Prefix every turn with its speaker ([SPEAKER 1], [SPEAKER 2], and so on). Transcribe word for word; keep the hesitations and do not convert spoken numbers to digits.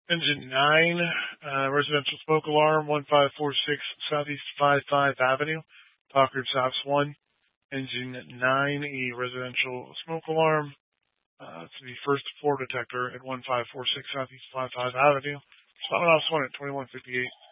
[SPEAKER 1] Engine nine, uh, residential smoke alarm, one five four six Southeast five five Avenue, Packard Stops one. Engine nine, a residential smoke alarm, uh, to the first floor detector at one five four six Southeast five five Avenue. Someone else one at twenty-one fifty-eight